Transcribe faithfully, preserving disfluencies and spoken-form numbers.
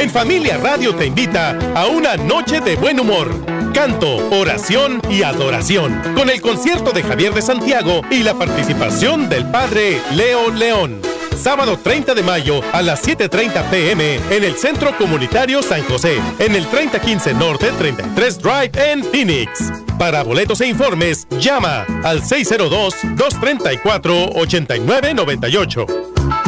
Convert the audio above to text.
En Familia Radio te invita a una noche de buen humor, canto, oración y adoración, con el concierto de Javier de Santiago y la participación del Padre Leo León. Sábado treinta de mayo a las siete treinta pe eme en el Centro Comunitario San José, en el treinta quince Norte treinta y tres Drive en Phoenix. Para boletos e informes, llama al seis cero dos, dos tres cuatro, ocho nueve nueve ocho.